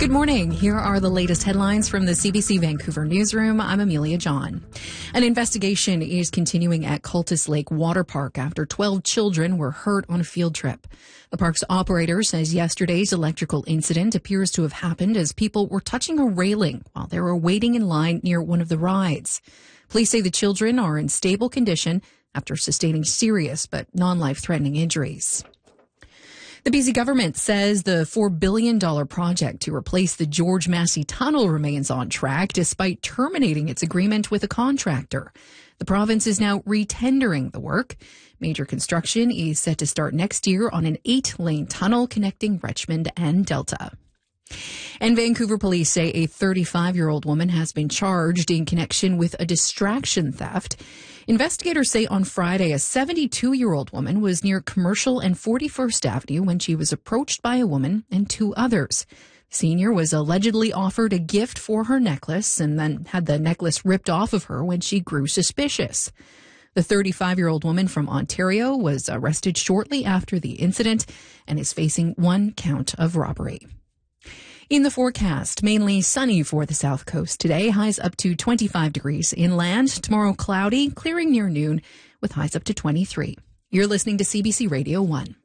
Good morning. Here are the latest headlines from the CBC Vancouver newsroom. I'm Amelia John. An investigation is continuing at Cultus Lake Water Park after 12 children were hurt on a field trip. The park's operator says yesterday's electrical incident appears to have happened as people were touching a railing while they were waiting in line near one of the rides. Police say the children are in stable condition after sustaining serious but non-life-threatening injuries. The BC government says the $4 billion project to replace the George Massey Tunnel remains on track despite terminating its agreement with a contractor. The province is now retendering the work. Major construction is set to start next year on an 8-lane tunnel connecting Richmond and Delta. And Vancouver police say a 35-year-old woman has been charged in connection with a distraction theft. Investigators say on Friday, a 72-year-old woman was near Commercial and 41st Avenue when she was approached by a woman and two others. The senior was allegedly offered a gift for her necklace and then had the necklace ripped off of her when she grew suspicious. The 35-year-old woman from Ontario was arrested shortly after the incident and is facing 1 count of robbery. In the forecast, mainly sunny for the south coast today, highs up to 25 degrees inland. Tomorrow, cloudy, clearing near noon with highs up to 23. You're listening to CBC Radio 1.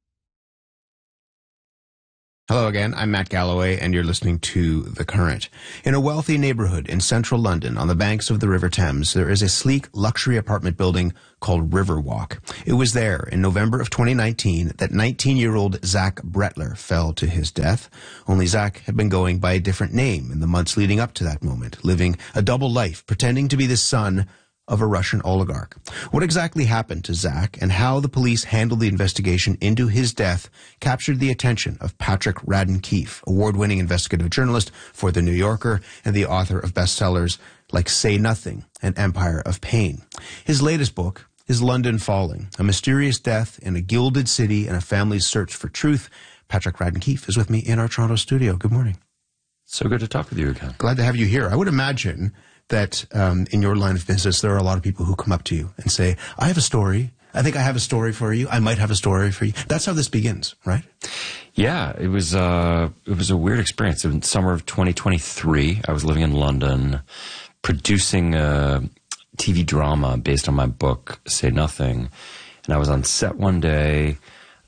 Hello again, I'm Matt Galloway, and you're listening to The Current. In a wealthy neighborhood in central London on the banks of the River Thames, there is a sleek luxury apartment building called Riverwalk. It was there in November of 2019 that 19-year-old Zach Bretler fell to his death. Only Zach had been going by a different name in the months leading up to that moment, living a double life, pretending to be the son of a Russian oligarch. What exactly happened to Zach and how the police handled the investigation into his death captured the attention of Patrick Radden Keefe, award-winning investigative journalist for The New Yorker and the author of bestsellers like Say Nothing and Empire of Pain. His latest book is London Falling, a mysterious death in a gilded city and a family's search for truth. Patrick Radden Keefe is with me in our Toronto studio. Good morning. So good to talk with you again. Glad to have you here. I would imagine that in your line of business, there are a lot of people who come up to you and say, I have a story. I think I have a story for you. I might have a story for you. That's how this begins, right? Yeah, it was a weird experience. In summer of 2023, I was living in London, producing a TV drama based on my book, Say Nothing. And I was on set one day.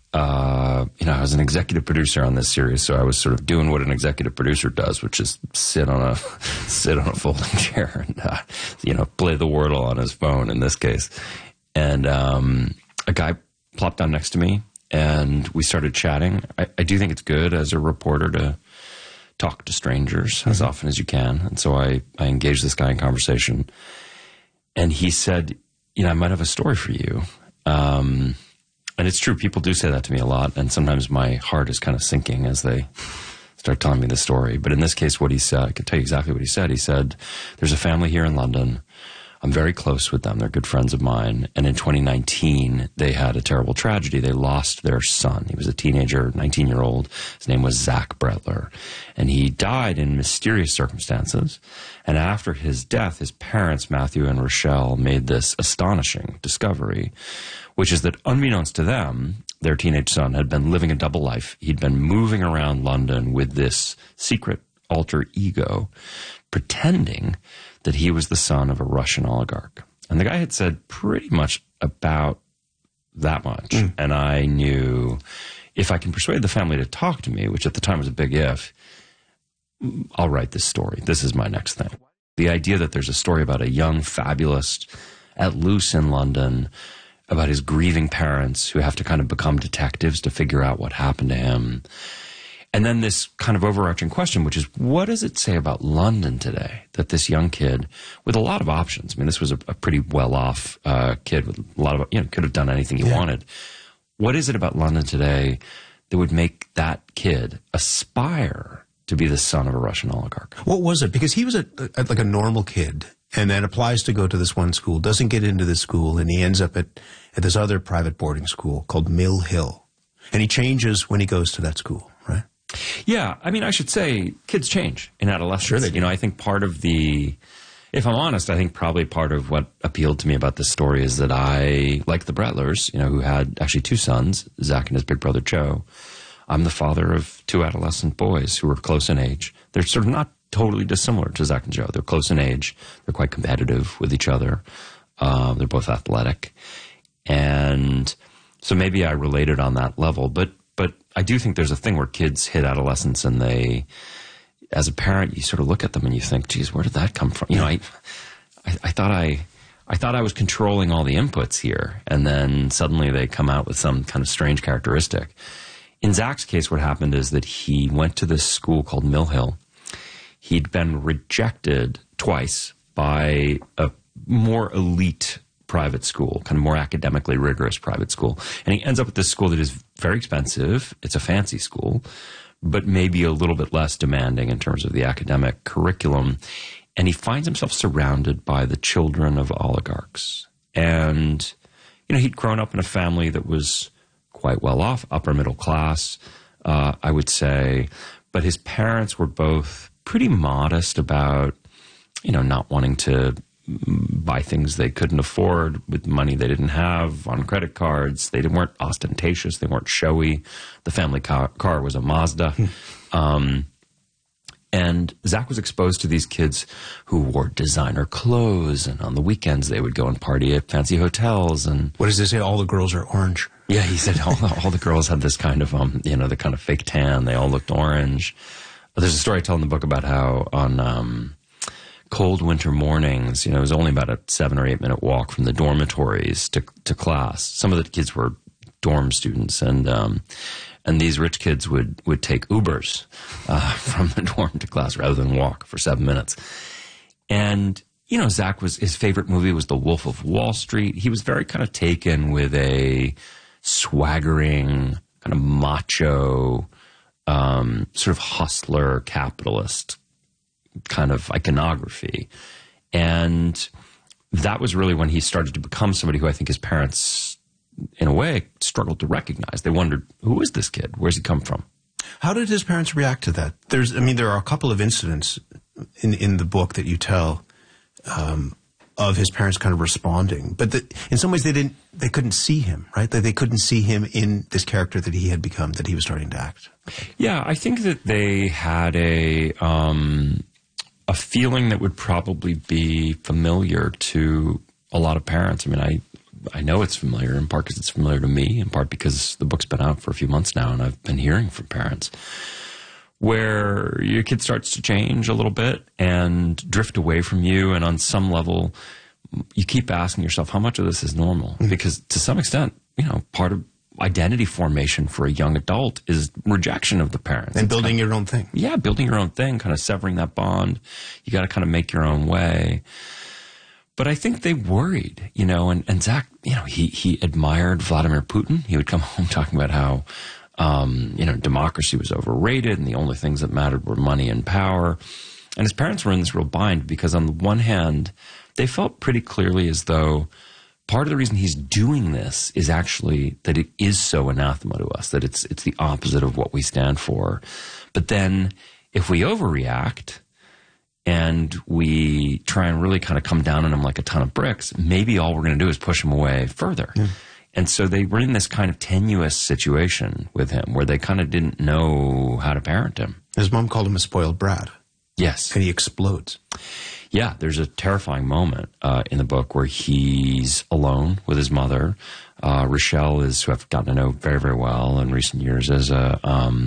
I was an executive producer on this series, so I was sort of doing what an executive producer does, which is sit on a folding chair and, play the Wordle on his phone in this case. And a guy plopped down next to me, and we started chatting. I do think it's good as a reporter to talk to strangers as often as you can. And so I engaged this guy in conversation, and he said, I might have a story for you. And it's true, people do say that to me a lot, and sometimes my heart is kind of sinking as they start telling me the story. But in this case, what he said, I could tell you exactly what he said. He said, there's a family here in London. I'm very close with them. They're good friends of mine. And in 2019, they had a terrible tragedy. They lost their son. He was a teenager, 19-year-old. His name was Zach Bretler. And he died in mysterious circumstances. And after his death, his parents, Matthew and Rochelle, made this astonishing discovery, which is that unbeknownst to them, their teenage son had been living a double life. He'd been moving around London with this secret alter ego, pretending that he was the son of a Russian oligarch. And the guy had said pretty much about that much. And I knew if I can persuade the family to talk to me, which at the time was a big if, I'll write this story. This is my next thing. The idea that there's a story about a young fabulist at loose in London, about his grieving parents who have to kind of become detectives to figure out what happened to him. And then this kind of overarching question, which is, what does it say about London today that this young kid with a lot of options, I mean, this was a pretty well-off kid with a lot of, could have done anything he wanted. What is it about London today that would make that kid aspire to be the son of a Russian oligarch? What was it? Because he was like a normal kid and then applies to go to this one school, doesn't get into this school, and he ends up at this other private boarding school called Mill Hill. And he changes when he goes to that school, right? Yeah. I mean, I should say kids change in adolescence. Sure they do. I think part of if I'm honest, I think probably part of what appealed to me about this story is that I, like the Bretlers, who had actually two sons, Zach and his big brother Joe, I'm the father of 2 adolescent boys who are close in age. They're sort of not totally dissimilar to Zach and Joe. They're close in age. They're quite competitive with each other. They're both athletic. And so maybe I related on that level. But I do think there's a thing where kids hit adolescence and they, as a parent, you sort of look at them and you think, geez, where did that come from? You know, I thought I was controlling all the inputs here, and then suddenly they come out with some kind of strange characteristic. In Zach's case, what happened is that he went to this school called Mill Hill. He'd been rejected twice by a more elite private school, kind of more academically rigorous private school. And he ends up at this school that is very expensive. It's a fancy school, but maybe a little bit less demanding in terms of the academic curriculum. And he finds himself surrounded by the children of oligarchs. And, you know, he'd grown up in a family that was quite well off, upper middle class, I would say. But his parents were both pretty modest about, you know, not wanting to buy things they couldn't afford with money they didn't have on credit cards. They weren't ostentatious. They weren't showy. The family car was a Mazda. And Zach was exposed to these kids who wore designer clothes, and on the weekends they would go and party at fancy hotels. And what does they say? All the girls are orange. Yeah, he said all the girls had this kind of, you know, the kind of fake tan. They all looked orange. There's a story I tell in the book about how on cold winter mornings, you know, it was only about a 7 or 8 minute walk from the dormitories to class. Some of the kids were dorm students, and these rich kids would take Ubers from the dorm to class rather than walk for 7 minutes. And, you know, his favorite movie was The Wolf of Wall Street. He was very kind of taken with a swaggering, kind of macho, sort of hustler, capitalist kind of iconography. And that was really when he started to become somebody who I think his parents, in a way, struggled to recognize. They wondered, who is this kid? Where's he come from? How did his parents react to that? There are a couple of incidents in the book that you tell of his parents kind of responding, but in some ways they couldn't see him, right? They couldn't see him in this character that he had become, that he was starting to act. Yeah, I think that they had a feeling that would probably be familiar to a lot of parents. I mean, I know it's familiar, in part because it's familiar to me, in part because the book's been out for a few months now, and I've been hearing from parents where your kid starts to change a little bit and drift away from you, and on some level, you keep asking yourself, how much of this is normal? Mm-hmm. Because to some extent, you know, part of identity formation for a young adult is rejection of the parents. And building your own thing. Yeah, building your own thing, kind of severing that bond. You got to kind of make your own way. But I think they worried, you know, and Zach, you know, he admired Vladimir Putin. He would come home talking about how, you know, democracy was overrated and the only things that mattered were money and power. And his parents were in this real bind because on the one hand, they felt pretty clearly as though part of the reason he's doing this is actually that it is so anathema to us, that it's the opposite of what we stand for. But then if we overreact and we try and really kind of come down on him like a ton of bricks, maybe all we're going to do is push him away further. Yeah. And so they were in this kind of tenuous situation with him where they kind of didn't know how to parent him. His mom called him a spoiled brat. Yes. And he explodes. Yeah, there's a terrifying moment in the book where he's alone with his mother. Rochelle who I've gotten to know very, very well in recent years, as a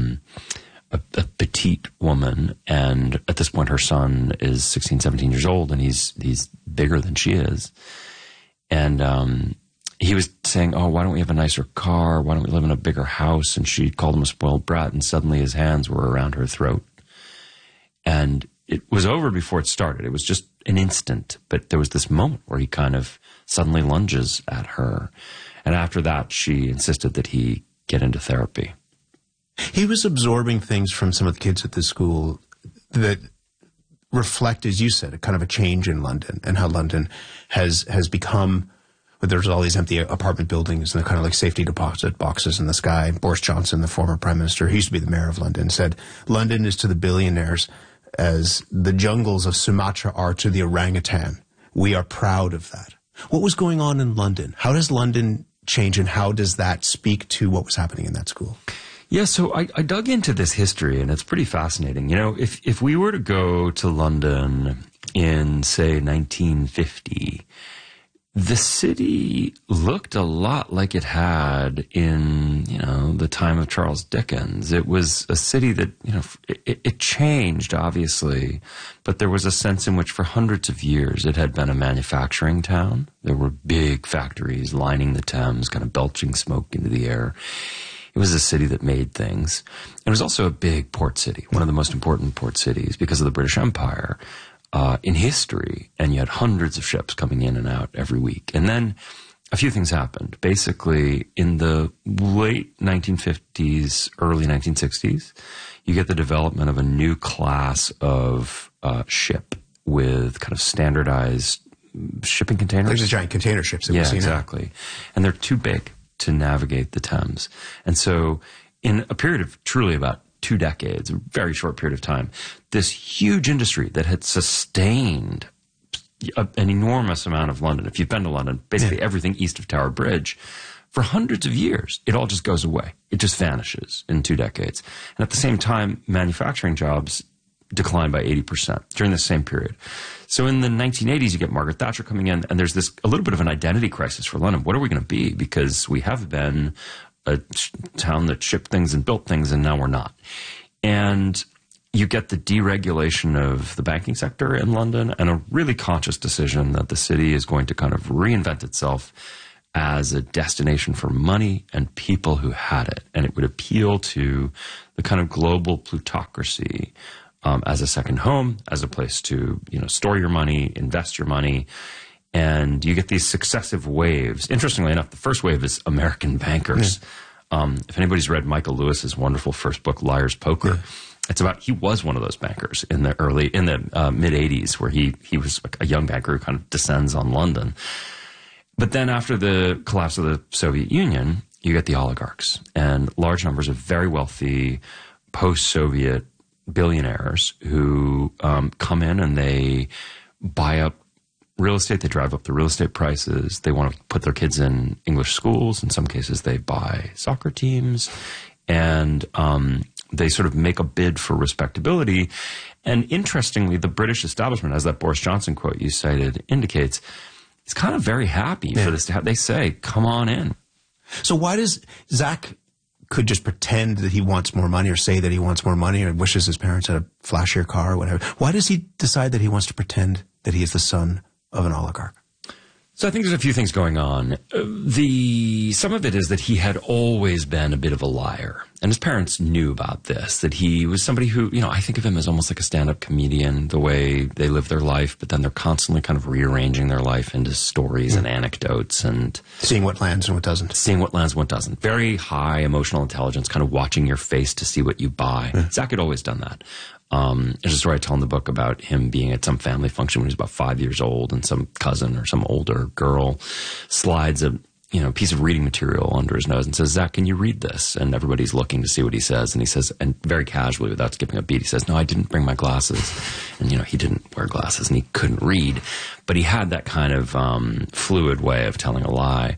petite woman. And at this point, her son is 16, 17 years old, and he's bigger than she is. And he was saying, oh, why don't we have a nicer car? Why don't we live in a bigger house? And she called him a spoiled brat, and suddenly his hands were around her throat. And it was over before it started. It was just an instant. But there was this moment where he kind of suddenly lunges at her. And after that, she insisted that he get into therapy. He was absorbing things from some of the kids at the school that reflect, as you said, a kind of a change in London and how London has become, there's all these empty apartment buildings and the kind of like safety deposit boxes in the sky. Boris Johnson, the former prime minister, he used to be the mayor of London, said, London is to the billionaires as the jungles of Sumatra are to the orangutan. We are proud of that. What was going on in London? How does London change, and how does that speak to what was happening in that school? Yeah, so I dug into this history, and it's pretty fascinating. You know, if we were to go to London in, say, 1950, the city looked a lot like it had in, you know, the time of Charles Dickens. It was a city that, you know, it changed, obviously, but there was a sense in which for hundreds of years it had been a manufacturing town. There were big factories lining the Thames, kind of belching smoke into the air. It was a city that made things. It was also a big port city, one of the most important port cities because of the British Empire. In history, and you had hundreds of ships coming in and out every week. And then a few things happened. Basically, in the late 1950s, early 1960s, you get the development of a new class of ship with kind of standardized shipping containers. There's the giant container ships that we see now. Exactly. And they're too big to navigate the Thames. And so in a period of truly about 2 decades, a very short period of time, this huge industry that had sustained an enormous amount of London. If you've been to London, basically everything east of Tower Bridge, for hundreds of years, it all just goes away. It just vanishes in 2 decades. And at the same time, manufacturing jobs declined by 80% during the same period. So in the 1980s, you get Margaret Thatcher coming in, and there's a little bit of an identity crisis for London. What are we going to be? Because we have been a town that shipped things and built things, and now we're not. And you get the deregulation of the banking sector in London and a really conscious decision that the city is going to kind of reinvent itself as a destination for money and people who had it. And it would appeal to the kind of global plutocracy as a second home, as a place to, you know, store your money, invest your money. And you get these successive waves. Interestingly enough, the first wave is American bankers. If anybody's read Michael Lewis's wonderful first book, Liar's Poker, it's about, he was one of those bankers in the mid 80s, where he was a young banker who kind of descends on London. But then after the collapse of the Soviet Union, you get the oligarchs and large numbers of very wealthy post-Soviet billionaires who come in and they buy up real estate. They drive up the real estate prices. They want to put their kids in English schools. In some cases, they buy soccer teams, and they sort of make a bid for respectability. And interestingly, the British establishment, as that Boris Johnson quote you cited indicates, is kind of very happy for this to happen. They say, come on in. So why does Zach could just pretend that he wants more money, or say that he wants more money, or wishes his parents had a flashier car or whatever? Why does he decide that he wants to pretend that he is the son of an oligarch? So I think there's a few things going on. Some of it is that he had always been a bit of a liar. And his parents knew about this, that he was somebody who, you know, I think of him as almost like a stand-up comedian, the way they live their life, but then they're constantly kind of rearranging their life into stories and anecdotes and seeing what lands and what doesn't. Seeing what lands and what doesn't. Very high emotional intelligence, kind of watching your face to see what you buy. Zach had always done that. There's a story I tell in the book about him being at some family function when he was about 5 years old, and some cousin or some older girl slides a piece of reading material under his nose and says, "Zach, can you read this?" And everybody's looking to see what he says. And he says, and very casually, without skipping a beat, he says, "No, I didn't bring my glasses." And, he didn't wear glasses and he couldn't read, but he had that kind of fluid way of telling a lie.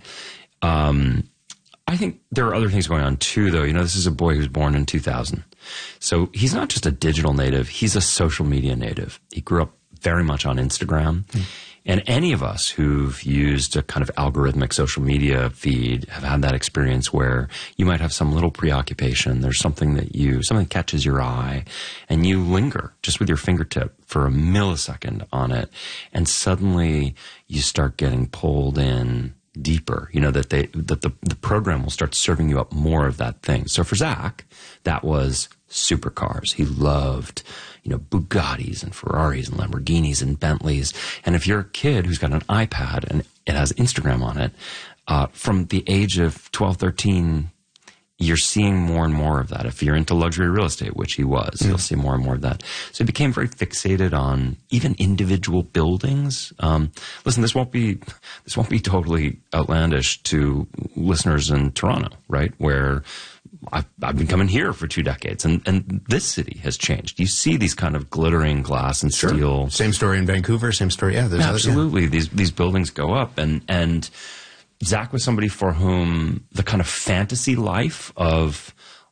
I think there are other things going on too, though. This is a boy who was born in 2000. So he's not just a digital native, he's a social media native. He grew up very much on Instagram. And any of us who've used a kind of algorithmic social media feed have had that experience where you might have some little preoccupation. There's something something catches your eye, and you linger just with your fingertip for a millisecond on it. And suddenly you start getting pulled in deeper, that the program will start serving you up more of that thing. So for Zach, that was supercars. He loved, Bugattis and Ferraris and Lamborghinis and Bentleys. And if you're a kid who's got an iPad and it has Instagram on it, from the age of 12, 13, you're seeing more and more of that. If you're into luxury real estate, which he was, you'll see more and more of that. So he became very fixated on even individual buildings. Listen, this won't be totally outlandish to listeners in Toronto, right? Where I've been coming here for 2 decades, and this city has changed. You see these kind of glittering glass and steel. Same story in Vancouver, same story. Yeah, absolutely. These buildings go up, and Zach was somebody for whom the kind of fantasy life of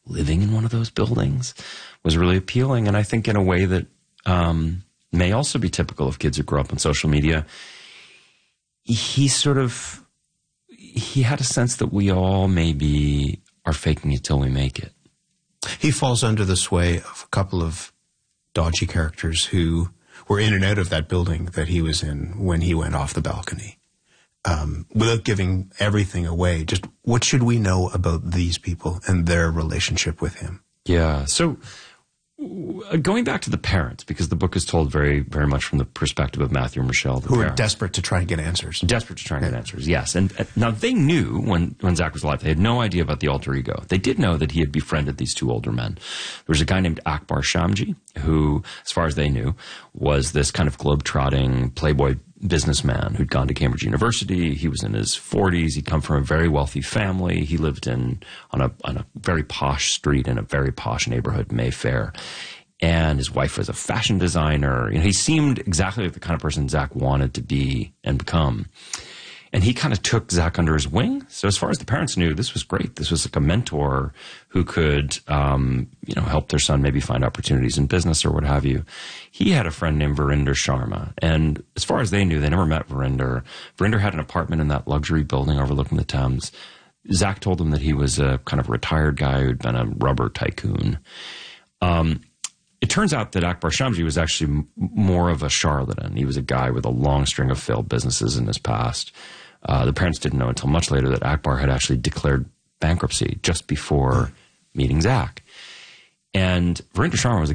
living in one of those buildings was really appealing. And I think in a way that may also be typical of kids who grow up on social media, he had a sense that we all maybe are faking it till we make it. He falls under the sway of a couple of dodgy characters who were in and out of that building that he was in when he went off the balcony. Without giving everything away, just what should we know about these people and their relationship with him? Yeah. So going back to the parents, because the book is told very, very much from the perspective of Matthew and Michelle, who are desperate to try and get answers. Desperate to try and get answers, yes. And now they knew when Zach was alive, they had no idea about the alter ego. They did know that he had befriended these two older men. There was a guy named Akbar Shamji, who, as far as they knew, was this kind of globe-trotting playboy businessman who'd gone to Cambridge University. He was in his 40s. He'd come from a very wealthy family. He lived on a very posh street in a very posh neighborhood, Mayfair. And his wife was a fashion designer. You know, he seemed exactly like the kind of person Zach wanted to be and become. And he kind of took Zach under his wing. So as far as the parents knew, this was great. This was like a mentor who could, help their son maybe find opportunities in business or what have you. He had a friend named Verinder Sharma. And as far as they knew, they never met Verinder. Verinder had an apartment in that luxury building overlooking the Thames. Zach told them that he was a kind of retired guy who'd been a rubber tycoon. It turns out that Akbar Shamji was actually more of a charlatan. He was a guy with a long string of failed businesses in his past. The parents didn't know until much later that Akbar had actually declared bankruptcy just before meeting Zach. And Verinder Sharma was